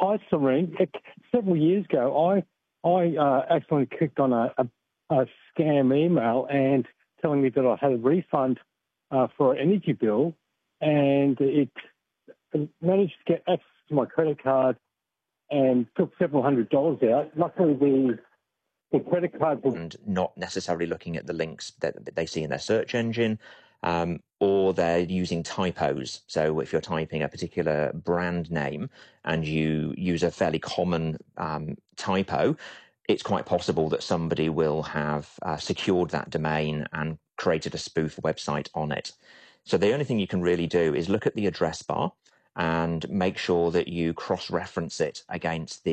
Hi, Serene. Several years ago, I accidentally clicked on a scam email and telling me that I had a refund for an energy bill, and it managed to get access to my credit card and took several $100s out. Luckily, the credit card was... And not necessarily looking at the links that they see in their search engine, or they're using typos. So if you're typing a particular brand name and you use a fairly common typo, it's quite possible that somebody will have secured that domain and created a spoof website on it. So the only thing you can really do is look at the address bar and make sure that you cross-reference it against the